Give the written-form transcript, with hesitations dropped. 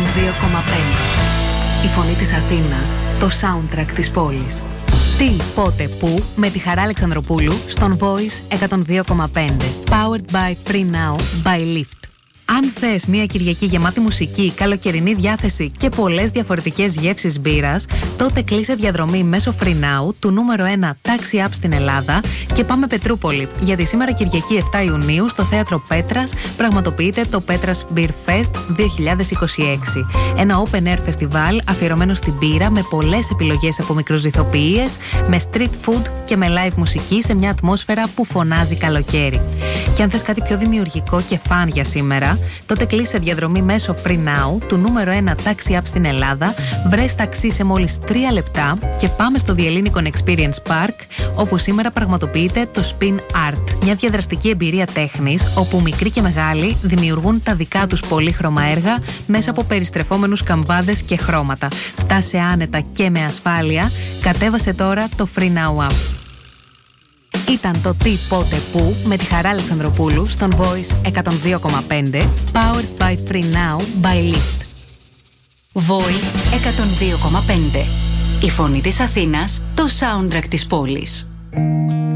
Η φωνή της Αθήνας, το soundtrack της πόλης. Τι, πότε, πού, με τη Χαρά Αλεξανδροπούλου στον Voice 102,5. Powered by Free Now by Lyft. Αν θες μια Κυριακή γεμάτη μουσική, καλοκαιρινή διάθεση και πολλές διαφορετικές γεύσεις μπύρας, τότε κλείσε διαδρομή μέσω Free Now του νούμερο 1 taxi app στην Ελλάδα και πάμε Πετρούπολη. Γιατί σήμερα Κυριακή 7 Ιουνίου στο Θέατρο Πέτρας πραγματοποιείται το Πέτρας Beer Fest 2026. Ένα open air festival αφιερωμένο στην μπύρα με πολλές επιλογές από μικροζυθοποιίες, με street food και με live μουσική σε μια ατμόσφαιρα που φωνάζει καλοκαίρι. Και αν θες κάτι πιο δημιουργικό και φαν για σήμερα, τότε κλείσε διαδρομή μέσω Free Now του νούμερο 1 taxi app στην Ελλάδα, βρες ταξί σε μόλις 3 λεπτά και πάμε στο The Hellenikon Experience Park, όπου σήμερα πραγματοποιείται το Spin Art. Μια διαδραστική εμπειρία τέχνης, όπου μικροί και μεγάλοι δημιουργούν τα δικά τους πολύχρωμα έργα μέσα από περιστρεφόμενους καμβάδες και χρώματα. Φτάσε άνετα και με ασφάλεια, κατέβασε τώρα το Free Now app. Ήταν το Τι, πότε, πού με τη Χαρά Αλεξανδροπούλου στον Voice 102,5. Powered by Free Now by Lyft. Voice 102,5. Η φωνή της Αθήνας, το soundtrack της πόλης.